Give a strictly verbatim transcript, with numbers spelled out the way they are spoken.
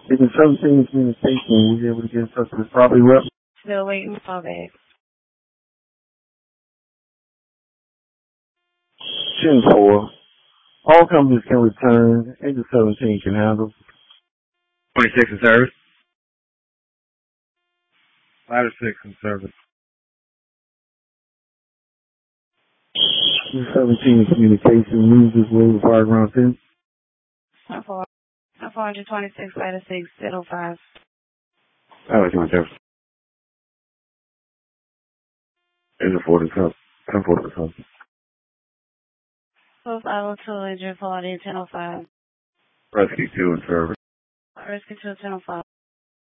If it's seventeen communication, we'll be able to get in touch with the property rep. Still waiting for call back. ten four. All companies can return. eight to seventeen can handle. twenty-six in service. five to six in service. eight to seventeen in communication. Move this way with fire ground ten. four hundred twenty-six, five to six, zero five. I like my service. It's a forty cup. ten forty cup. five oh two, Adrian forty, ten oh five. Rescue two in service. Rescue two, ten oh five.